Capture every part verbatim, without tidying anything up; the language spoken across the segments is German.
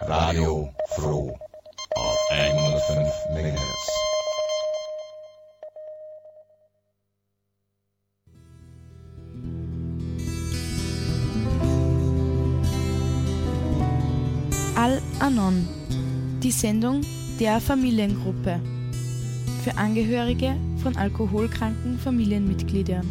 Radio Froh auf hundertfünf Megahertz. Al-Anon, die Sendung der Familiengruppe für Angehörige von alkoholkranken Familienmitgliedern.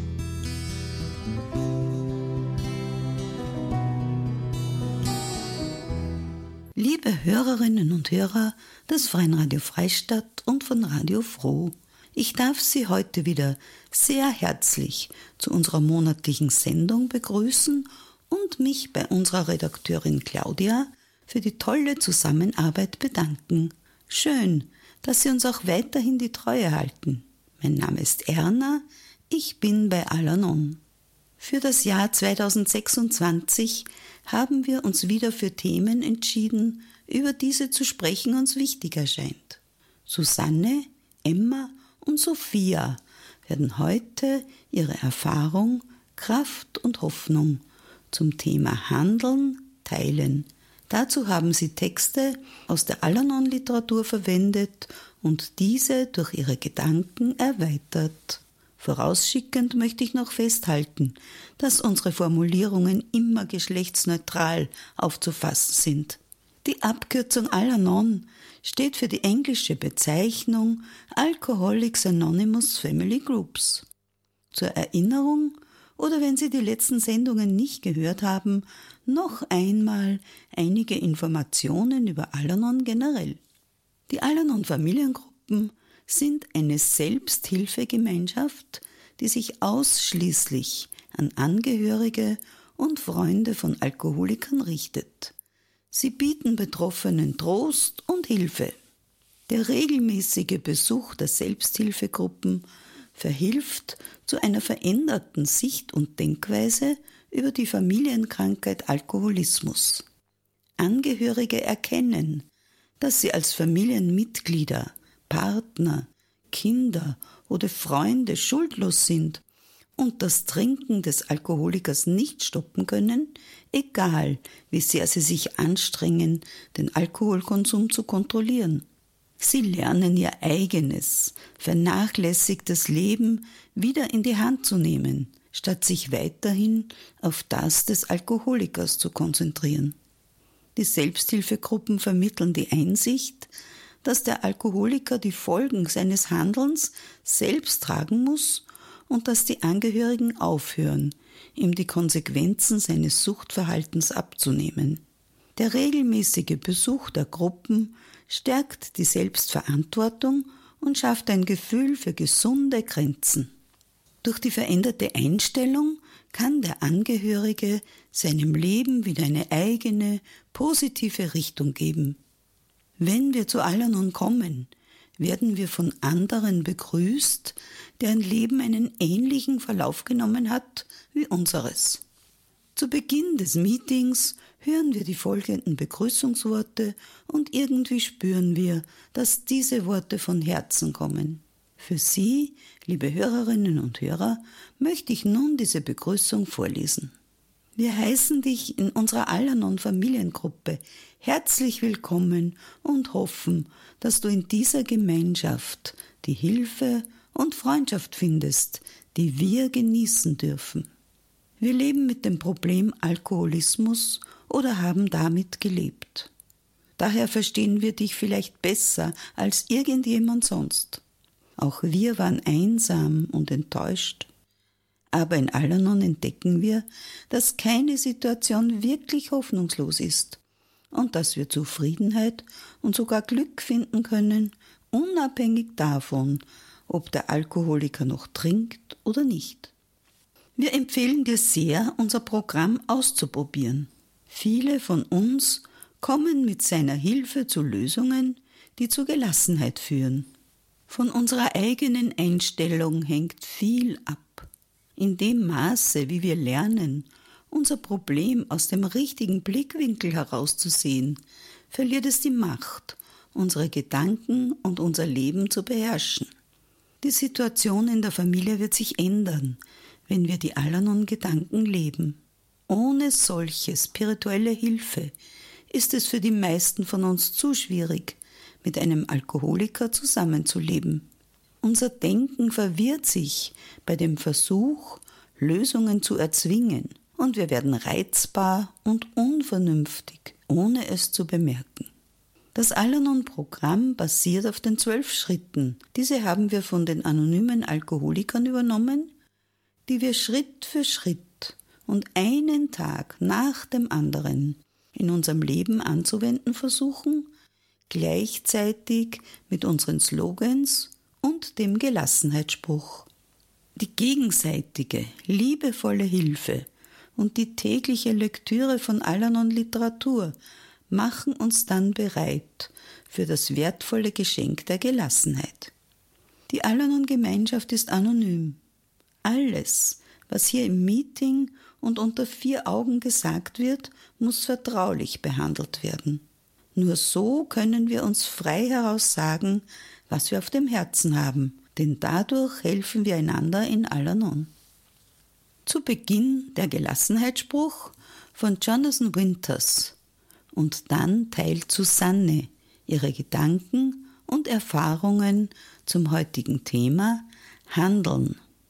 Liebe Hörerinnen und Hörer des Freien Radio Freistadt und von Radio Froh, ich darf Sie heute wieder sehr herzlich zu unserer monatlichen Sendung begrüßen und mich bei unserer Redakteurin Claudia für die tolle Zusammenarbeit bedanken. Schön, dass Sie uns auch weiterhin die Treue halten. Mein Name ist Erna, ich bin bei Al-Anon. Für das Jahr zweitausendsechsundzwanzig haben wir uns wieder für Themen entschieden, über diese zu sprechen uns wichtig erscheint. Susanne, Emma und Sophia werden heute ihre Erfahrung, Kraft und Hoffnung zum Thema Handeln teilen. Dazu haben sie Texte aus der Al-Anon-Literatur verwendet und diese durch ihre Gedanken erweitert. Vorausschickend möchte ich noch festhalten, dass unsere Formulierungen immer geschlechtsneutral aufzufassen sind. Die Abkürzung Al-Anon steht für die englische Bezeichnung Alcoholics Anonymous Family Groups. Zur Erinnerung oder wenn Sie die letzten Sendungen nicht gehört haben, noch einmal einige Informationen über Al-Anon generell. Die Al-Anon-Familiengruppen sind eine Selbsthilfegemeinschaft, die sich ausschließlich an Angehörige und Freunde von Alkoholikern richtet. Sie bieten Betroffenen Trost und Hilfe. Der regelmäßige Besuch der Selbsthilfegruppen verhilft zu einer veränderten Sicht und Denkweise über die Familienkrankheit Alkoholismus. Angehörige erkennen, dass sie als Familienmitglieder, Partner, Kinder oder Freunde schuldlos sind und das Trinken des Alkoholikers nicht stoppen können, egal wie sehr sie sich anstrengen, den Alkoholkonsum zu kontrollieren. Sie lernen ihr eigenes, vernachlässigtes Leben wieder in die Hand zu nehmen, statt sich weiterhin auf das des Alkoholikers zu konzentrieren. Die Selbsthilfegruppen vermitteln die Einsicht, dass der Alkoholiker die Folgen seines Handelns selbst tragen muss und dass die Angehörigen aufhören, ihm die Konsequenzen seines Suchtverhaltens abzunehmen. Der regelmäßige Besuch der Gruppen stärkt die Selbstverantwortung und schafft ein Gefühl für gesunde Grenzen. Durch die veränderte Einstellung kann der Angehörige seinem Leben wieder eine eigene, positive Richtung geben. Wenn wir zu Al-Anon kommen, werden wir von anderen begrüßt, deren Leben einen ähnlichen Verlauf genommen hat wie unseres. Zu Beginn des Meetings hören wir die folgenden Begrüßungsworte und irgendwie spüren wir, dass diese Worte von Herzen kommen. Für Sie, liebe Hörerinnen und Hörer, möchte ich nun diese Begrüßung vorlesen. Wir heißen dich in unserer Al-Anon-Familiengruppe herzlich willkommen und hoffen, dass du in dieser Gemeinschaft die Hilfe und Freundschaft findest, die wir genießen dürfen. Wir leben mit dem Problem Alkoholismus oder haben damit gelebt. Daher verstehen wir dich vielleicht besser als irgendjemand sonst. Auch wir waren einsam und enttäuscht. Aber in Al-Anon entdecken wir, dass keine Situation wirklich hoffnungslos ist und dass wir Zufriedenheit und sogar Glück finden können, unabhängig davon, ob der Alkoholiker noch trinkt oder nicht. Wir empfehlen dir sehr, unser Programm auszuprobieren. Viele von uns kommen mit seiner Hilfe zu Lösungen, die zur Gelassenheit führen. Von unserer eigenen Einstellung hängt viel ab. In dem Maße, wie wir lernen, unser Problem aus dem richtigen Blickwinkel herauszusehen, verliert es die Macht, unsere Gedanken und unser Leben zu beherrschen. Die Situation in der Familie wird sich ändern, wenn wir die Al-Anon-Gedanken leben. Ohne solche spirituelle Hilfe ist es für die meisten von uns zu schwierig, mit einem Alkoholiker zusammenzuleben. Unser Denken verwirrt sich bei dem Versuch, Lösungen zu erzwingen, und wir werden reizbar und unvernünftig, ohne es zu bemerken. Das Al-Anon-Programm basiert auf den zwölf Schritten. Diese haben wir von den anonymen Alkoholikern übernommen, die wir Schritt für Schritt und einen Tag nach dem anderen in unserem Leben anzuwenden versuchen, gleichzeitig mit unseren Slogans und dem Gelassenheitsspruch. Die gegenseitige, liebevolle Hilfe und die tägliche Lektüre von Al-Anon-Literatur machen uns dann bereit für das wertvolle Geschenk der Gelassenheit. Die Al-Anon-Gemeinschaft ist anonym. Alles, was hier im Meeting und unter vier Augen gesagt wird, muss vertraulich behandelt werden. Nur so können wir uns frei heraus sagen, was wir auf dem Herzen haben, denn dadurch helfen wir einander in Al-Anon. Zu Beginn der Gelassenheitsspruch von Jonathan Winters. Und dann teilt Susanne ihre Gedanken und Erfahrungen zum heutigen Thema Handeln